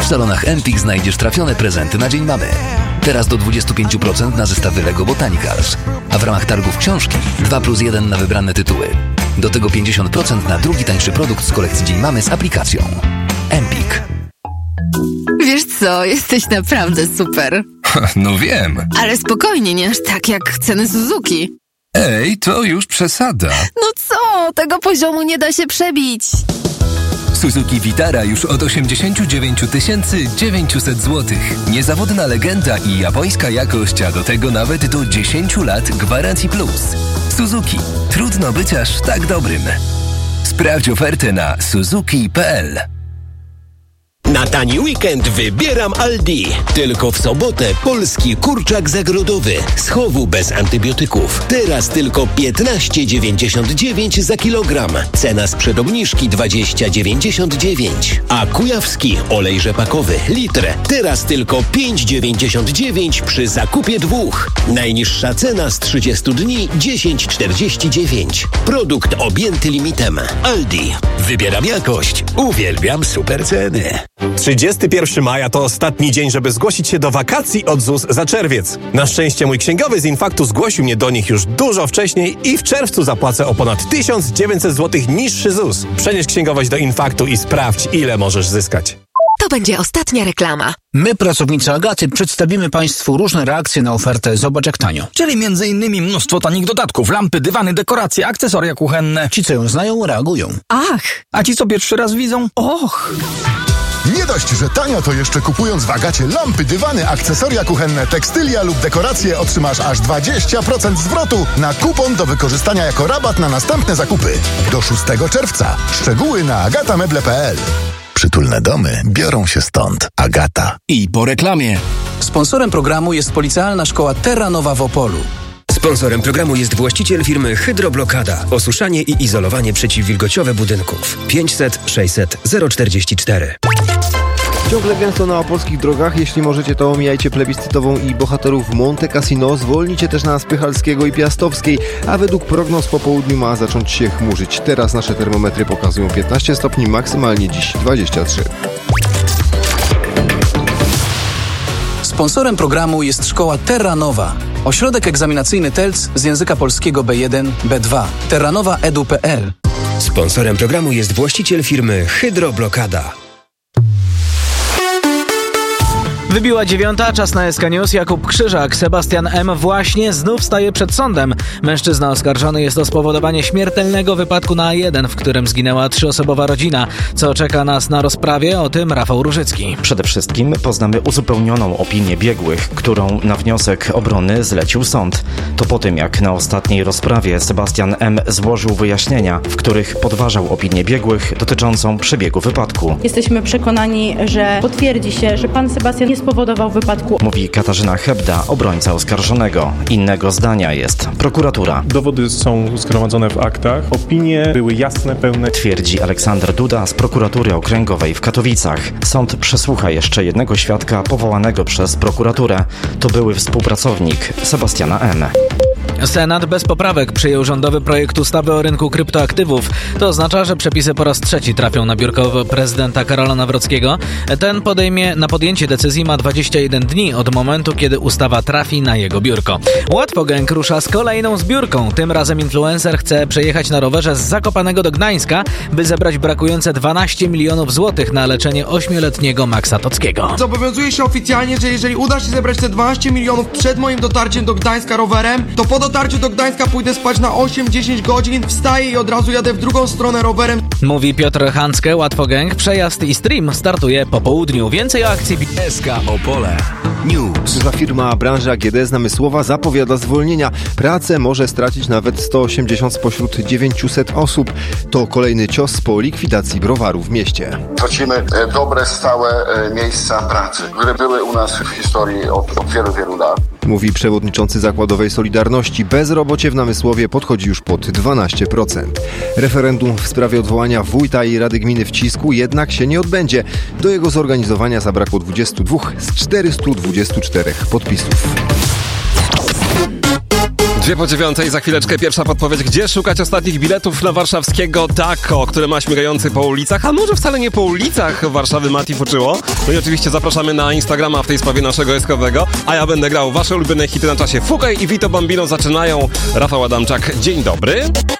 W salonach Empik znajdziesz trafione prezenty na Dzień Mamy. Teraz do 25% na zestawy Lego Botanicals. A w ramach targów książki 2+1 na wybrane tytuły. Do tego 50% na drugi tańszy produkt z kolekcji Dzień Mamy z aplikacją. Empik. Wiesz co, jesteś naprawdę super. No wiem. Ale spokojnie, nie aż tak jak ceny Suzuki. Ej, to już przesada. No co, tego poziomu nie da się przebić. Suzuki Vitara już od 89 900 zł. Niezawodna legenda i japońska jakość, a do tego nawet do 10 lat gwarancji plus. Suzuki. Trudno być aż tak dobrym. Sprawdź ofertę na suzuki.pl. Na tani weekend wybieram Aldi. Tylko w sobotę polski kurczak zagrodowy z chowu bez antybiotyków. Teraz tylko 15,99 za kilogram. Cena sprzed obniżki 20,99. A kujawski olej rzepakowy litr. Teraz tylko 5,99 przy zakupie 2. Najniższa cena z 30 dni 10,49. Produkt objęty limitem. Aldi. Wybieram jakość. Uwielbiam super ceny. 31 maja to ostatni dzień, żeby zgłosić się do wakacji od ZUS za czerwiec. Na szczęście mój księgowy z Infaktu zgłosił mnie do nich już dużo wcześniej i w czerwcu zapłacę o ponad 1900 zł niższy ZUS. Przenieś księgowość do Infaktu i sprawdź, ile możesz zyskać. To będzie ostatnia reklama. My, pracownicy Agaty, przedstawimy Państwu różne reakcje na ofertę Zobacz jak tanio. Czyli m.in. mnóstwo tanich dodatków, lampy, dywany, dekoracje, akcesoria kuchenne. Ci, co ją znają, reagują. Ach! A ci, co pierwszy raz widzą? Och! Nie dość, że tanio, to jeszcze kupując w Agacie lampy, dywany, akcesoria kuchenne, tekstylia lub dekoracje otrzymasz aż 20% zwrotu na kupon do wykorzystania jako rabat na następne zakupy. Do 6 czerwca. Szczegóły na agatameble.pl. Przytulne domy biorą się stąd. Agata. I po reklamie. Sponsorem programu jest Policealna Szkoła Terra Nova w Opolu. Sponsorem programu jest właściciel firmy Hydroblokada. Osuszanie i izolowanie przeciwwilgociowe budynków. 500 600 044. Ciągle gęsto na opolskich drogach. Jeśli możecie, to omijajcie plebiscytową i bohaterów Monte Cassino. Zwolnicie też na Spychalskiego i Piastowskiej, a według prognoz po południu ma zacząć się chmurzyć. Teraz nasze termometry pokazują 15 stopni, maksymalnie dziś 23. Sponsorem programu jest Szkoła Terra Nova. Ośrodek egzaminacyjny TELC z języka polskiego B1, B2. terranovaedu.pl. Sponsorem programu jest właściciel firmy Hydroblokada. Wybiła 9, czas na SK News. Jakub Krzyżak. Sebastian M. właśnie znów staje przed sądem. Mężczyzna oskarżony jest o spowodowanie śmiertelnego wypadku na A1, w którym zginęła 3-osobowa rodzina. Co czeka nas na rozprawie? O tym Rafał Różycki. Przede wszystkim poznamy uzupełnioną opinię biegłych, którą na wniosek obrony zlecił sąd. To po tym, jak na ostatniej rozprawie Sebastian M. złożył wyjaśnienia, w których podważał opinię biegłych dotyczącą przebiegu wypadku. Jesteśmy przekonani, że potwierdzi się, że pan Sebastian nie spowodował wypadku. Mówi Katarzyna Hebda, obrońca oskarżonego. Innego zdania jest prokuratura. Dowody są zgromadzone w aktach. Opinie były jasne, pełne. Twierdzi Aleksander Duda z prokuratury okręgowej w Katowicach. Sąd przesłucha jeszcze jednego świadka powołanego przez prokuraturę. To były współpracownik Sebastiana M. Senat bez poprawek przyjął rządowy projekt ustawy o rynku kryptoaktywów. To oznacza, że przepisy po raz trzeci trafią na biurko prezydenta Karola Nawrockiego. Ten na podjęcie decyzji ma 21 dni od momentu, kiedy ustawa trafi na jego biurko. Łatwogang rusza z kolejną zbiórką. Tym razem influencer chce przejechać na rowerze z Zakopanego do Gdańska, by zebrać brakujące 12 milionów złotych na leczenie 8-letniego Maxa Tockiego. Zobowiązuję się oficjalnie, że jeżeli uda się zebrać te 12 milionów przed moim dotarciem do Gdańska rowerem, to po dotarciu do Gdańska pójdę spać na 8-10 godzin, wstaję i od razu jadę w drugą stronę rowerem. Mówi Piotr Hancke, Łatwogang. Przejazd i stream startuje po południu. Więcej o akcji SK Opole News. Za firma branży AGD z Namysłowa zapowiada zwolnienia. Pracę może stracić nawet 180 spośród 900 osób. To kolejny cios po likwidacji browaru w mieście. Tracimy dobre, stałe miejsca pracy, które były u nas w historii od wielu, wielu lat. Mówi przewodniczący Zakładowej Solidarności. Bezrobocie w Namysłowie podchodzi już pod 12%. Referendum w sprawie odwołania wójta i Rady Gminy w Cisku jednak się nie odbędzie. Do jego zorganizowania zabrakło 22 z 424 podpisów. 8:02, za chwileczkę pierwsza podpowiedź, gdzie szukać ostatnich biletów na warszawskiego Taco, które ma śmigający po ulicach, a może wcale nie po ulicach Warszawy Mati fuczyło. No i oczywiście zapraszamy na Instagrama w tej sprawie naszego eskowego, a ja będę grał wasze ulubione hity na czasie. Fukaj i Vito Bambino zaczynają. Rafał Adamczak, dzień dobry.